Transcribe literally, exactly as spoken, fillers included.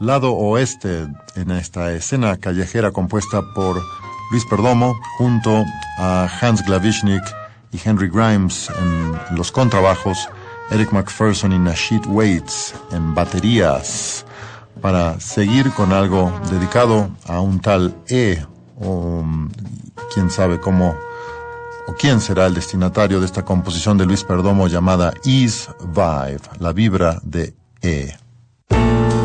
lado oeste en esta escena callejera compuesta por Luis Perdomo junto a Hans Glavishnik y Henry Grimes en los contrabajos, Eric McPherson y Nasheed Waits en baterías, para seguir con algo dedicado a un tal E, o quién sabe cómo o quién será el destinatario de esta composición de Luis Perdomo llamada Ease Vibe, la vibra de E.